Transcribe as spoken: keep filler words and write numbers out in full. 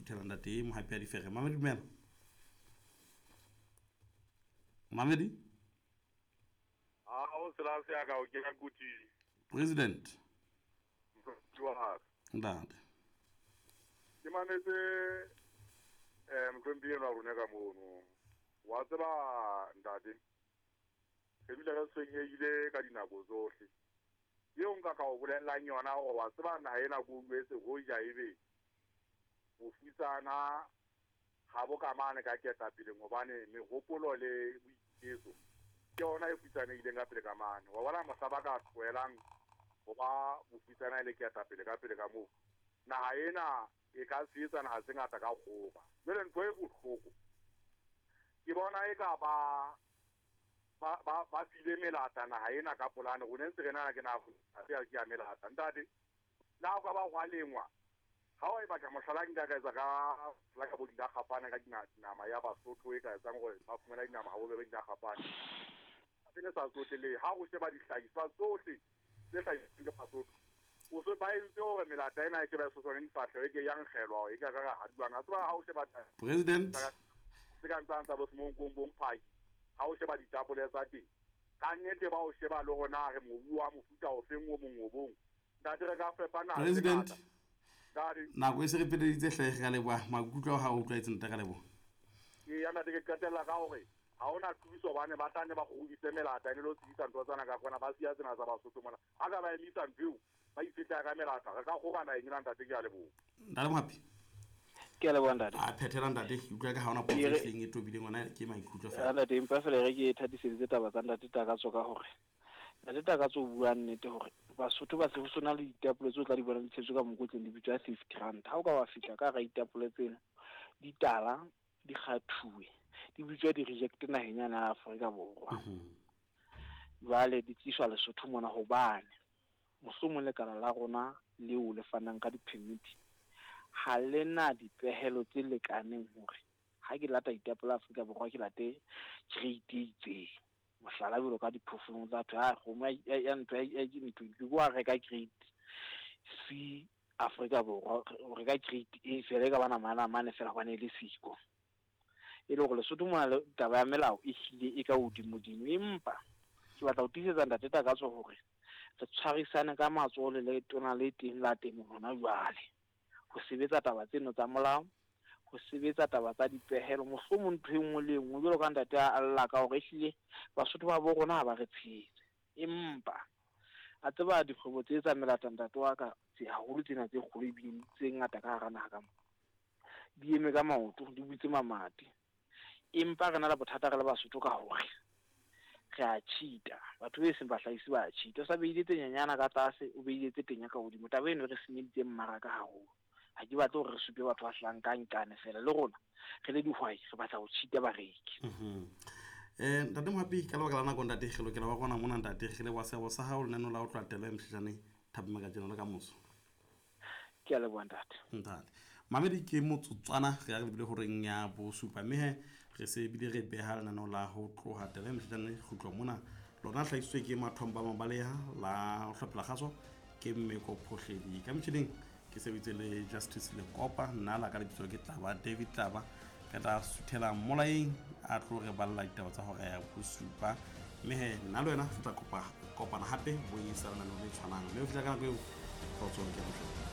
suthela ntate mo hape ya difere Mamedi dumela Mamedi ah o sela se aka o ke ka kuti president wa ndade ke manetse eh mthombiyeno wa rona ka mono wa tseba ndade ke bile ka tshwenyehile ka dinako zohle yeo nka ka o bolella nyona o wa tseba na ena go nwetse go ja ebe o fitsana ga bo kamane ka keta pele ngobane megopolo le boitseso ke ona e fitsana ile nga pele kamane wa bona mosaba ka tselang go ba bo fitsana ile keta pele ka pele ka mo na ena e ka tsitsa na se ngata ka goba jele ntwe go tlhoko ke bona e ka ba ba ba ba file melata na ena ka polane go nentse rena ke na go a se ya melata ntate na go ba go lengwa ha o e batla mohlala nka ka etsa ka la ka bodila gapana ka dinama ya Basotho e ka etsa go ba fumana dinama ha o be dinama gapana a ne sa tsotlele ha go sheba dihlahiswa tsohle tse hlahisitswe ke Basotho o se ba itse hore melata ena e ke ba sosone difatlhe e ke yang kgelwa e ka ka ha duang a tswa ha o sheba president se ka ntsa bo smong bong phaki ha o sheba ditapole tsa teng ka nnete ba o sheba le gona re mobu wa mofuta o feng o mongobong nda dire ka fepa na president dadi na go se re pededitse hlege ka leboa makutlo ha o tlaetse nta ka leboa ke ya na ke katela ka hore ha ona thuso bane ba tane ba go itse melata ne lo tsitsa ntwa tsana ka kona ba sia tsena tsa Basotho mona aga ba emisa ntwe ba ifeta ka melata ka go kana eng nna ntate ke ya leboa nda le mapi ke a leboa ntate a phethela ntate ke utlwa ka ha ona potsetleng e tobile ngwana ke maikutlo fa ana de mpa fela re ke thadiseditse taba tsa ntate ta ka tsoka hore ntate ta ka tso bua nnete hore Basotho ba se go sona le ditapole tso tla di bona ditshetswe ka mokotleng di bitsa fifty rand ha o ka wa fitla ka ga ditapole tsena di tala di kgathuwe di bitswa di reject naheng ya Afrika Borwa vale di tliswa Lesotho mona hobane mohlomong le kana la rona leo le fanang ka di-permit ha lena dipehelo tse lekaneng hore ha ke lata ditapole Afrika Borwa ke late grade tse mohlala bolo ka diphofolo tsa batho ha go ya ntwe ya dimitwe ke go reka grade C Afrika Borwa re ka grade E fela ka bana mana mane fela bana le siko e le go le Lesotho mona le taba ya melao e hile e ka udimodimo empa ke batla go tisetsa ntate ta ka tso hore re tshwarisane ka matsole le tona le teng la teng hona jwale go sebetsa taba tseno tsa molao go sebetsa taba tsa dipehelo mohlomong ntho engwe le engwe jalo ka ntate a alla ka hore ehlile Basotho ba bo rona ba re tshetse empa a tseba dikgwebo tse tsa melata ntate wa ka tse haholo tsena tse kgolo ebile tse ngata ka hara naha ka mo di eme ka maoto di butse mamati empa rena la bothata re le Basotho ka hore re a cheata batho be se ba hlaisi ba cheata sa beile tse nyanyana ka tlase o beile tse tenya ka hodimo taba eno re senyeditse mmaraka haholo ha ke batla hore re supe batho ba hlankang kane fela le rona re le dihwai re batla go cheata bareki eh ntate Mohapi ka lebaka la nako ntate ge lokela ba gona mona ntate ge le wa se bo sa ha o le nno la o tlatela emhlane thabi magajeno le ka moso ke a leboa ntate ntate Mamedi ke motsotswana ge a lebile gore nya bo supa mme he re se bile re beha lena no la ho tloha tele emhlane go tloa mona lona hlaisitswe ke mathomba mabaleha la hlopela gaso ke Mmeko Phohledi ka mtsheding ke sebitse le Justice le Kopa nna la ka le bitso ke Tlaba David Tlaba ka tla suthela molaeng a tlo re balla ditaba tsa hore ya go supa mme he nna le wena feta kopa kopana hape bo isa lena no le tshwanang mme o fitla ka go go tswa ke go